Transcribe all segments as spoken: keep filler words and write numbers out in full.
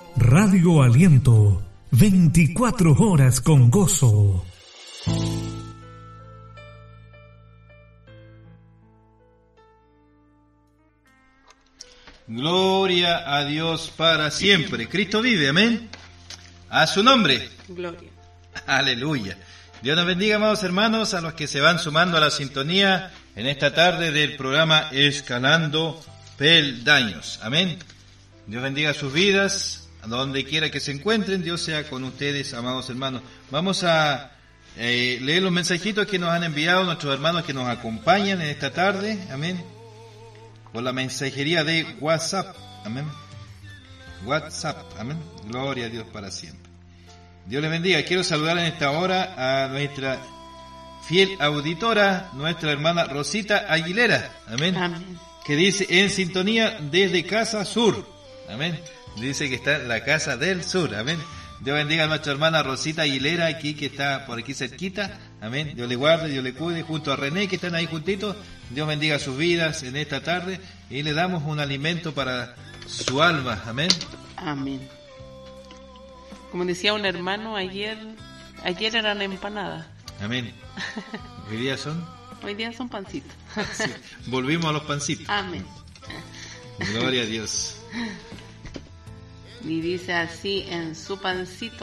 Radio Aliento, veinticuatro horas con gozo. Gloria a Dios para siempre. Cristo vive, amén. A su nombre. Gloria. Aleluya. Dios nos bendiga, amados hermanos, a los que se van sumando a la sintonía en esta tarde del programa Escalando Peldaños. Amén. Dios bendiga sus vidas, a donde quiera que se encuentren. Dios sea con ustedes, amados hermanos. Vamos a eh, leer los mensajitos que nos han enviado nuestros hermanos que nos acompañan en esta tarde. Amén. Por la mensajería de WhatsApp. Amén. WhatsApp. Amén. Gloria a Dios para siempre. Dios les bendiga. Quiero saludar en esta hora a nuestra fiel auditora, nuestra hermana Rosita Aguilera. Amén. Amén. Que dice en sintonía desde Casa Sur. Amén. Dice que está en la Casa del Sur. Amén. Dios bendiga a nuestra hermana Rosita Aguilera, aquí que está por aquí cerquita. Amén. Dios le guarde, Dios le cuide, junto a René, que están ahí juntitos. Dios bendiga sus vidas en esta tarde y le damos un alimento para su alma. Amén. Amén. Como decía un hermano ayer, ayer eran empanadas. Amén. Hoy día son. Hoy día son pancitos. Sí, volvimos a los pancitos. Amén. Gloria a Dios. Y dice así en su pancito.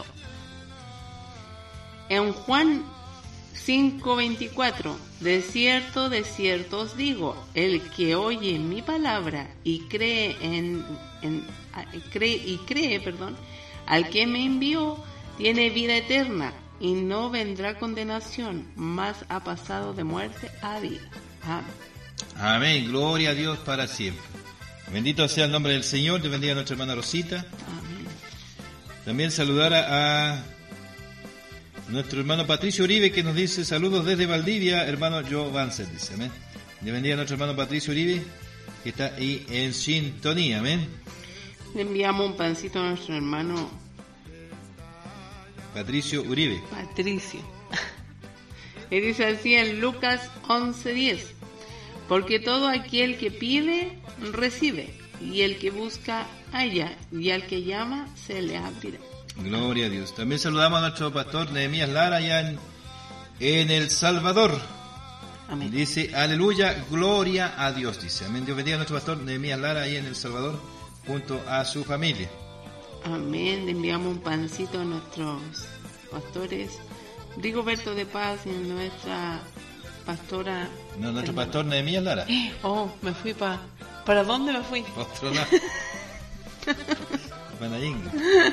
En Juan cinco veinticuatro, de cierto, de cierto os digo, el que oye mi palabra y cree en, en cree y cree, perdón, al que me envió, tiene vida eterna y no vendrá condenación, mas ha pasado de muerte a vida. Amén. Amén. Gloria a Dios para siempre. Bendito sea el nombre del Señor. Dios bendiga a nuestra hermana Rosita. Amén. También saludar a, a nuestro hermano Patricio Uribe, que nos dice saludos desde Valdivia, hermano Joe Banzer, dice, amén. Dios bendiga a nuestro hermano Patricio Uribe, que está ahí en sintonía, amén. Le enviamos un pancito a nuestro hermano Patricio Uribe. Patricio. Y dice así en Lucas once diez, porque todo aquel que pide, recibe, y el que busca, halla, y al que llama, se le abrirá. Gloria a Dios. También saludamos a nuestro pastor Nehemías Lara allá en, en El Salvador. Amén. Dice, aleluya, gloria a Dios, dice. Amén. Dios bendiga a nuestro pastor Nehemías Lara ahí en El Salvador, junto a su familia. Amén. Le enviamos un pancito a nuestros pastores Rigoberto de Paz y nuestra pastora... No, nuestro hermana. pastor Nehemías Lara. Oh, me fui para... ¿Para dónde me fui? Otro lado. Panayinga.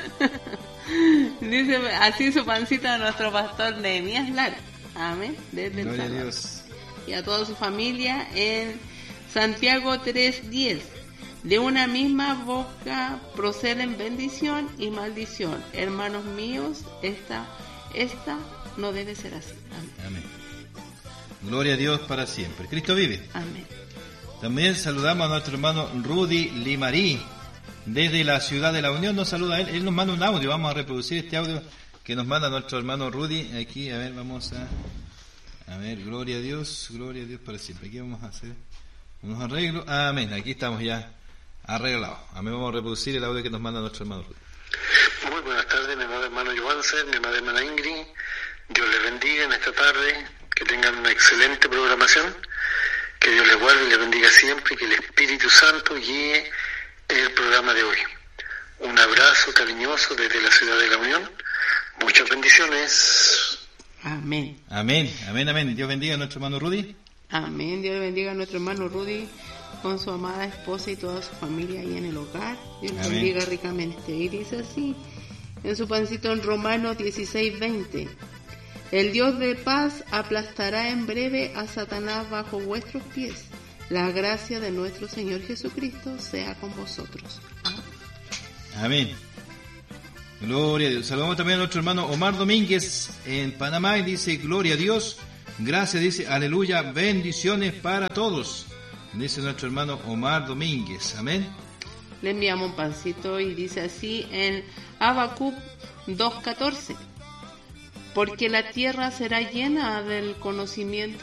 Dice así su pancita a nuestro pastor Nehemías Lara. Amén. Desde el Gloria a Salvador. Dios. Y a toda su familia en Santiago tres diez. De una misma boca proceden bendición y maldición. Hermanos míos, esta, esta no debe ser así. Amén. Amén. Gloria a Dios para siempre. Cristo vive. Amén. También saludamos a nuestro hermano Rudy Limarí, desde la ciudad de La Unión. Nos saluda a él. Él nos manda un audio. Vamos a reproducir este audio que nos manda nuestro hermano Rudy. Aquí, a ver, vamos a... A ver, gloria a Dios, gloria a Dios para siempre. Aquí vamos a hacer unos arreglos. Amén. Aquí estamos ya arreglados. Amén. Vamos a reproducir el audio que nos manda nuestro hermano Rudy. Muy buenas tardes, mi amado hermano Johansen, mi amada hermana Ingrid. Dios les bendiga en esta tarde. Que tengan una excelente programación. Que Dios les guarde y les bendiga siempre. Que el Espíritu Santo guíe el programa de hoy. Un abrazo cariñoso desde la ciudad de La Unión. Muchas bendiciones. Amén. Amén, amén, amén. Dios bendiga a nuestro hermano Rudy. Amén. Dios le bendiga a nuestro hermano Rudy con su amada esposa y toda su familia ahí en el hogar. Dios le Amén. bendiga ricamente. Y dice así en su pancito en Romanos dieciséis veinte. El Dios de paz aplastará en breve a Satanás bajo vuestros pies. La gracia de nuestro Señor Jesucristo sea con vosotros. Amén. Amén. Gloria a Dios. Saludamos también a nuestro hermano Omar Domínguez en Panamá y dice, gloria a Dios. Gracias, dice, aleluya, bendiciones para todos. Dice nuestro hermano Omar Domínguez. Amén. Le enviamos un pancito y dice así en Habacuc dos catorce. Porque la tierra será llena del conocimiento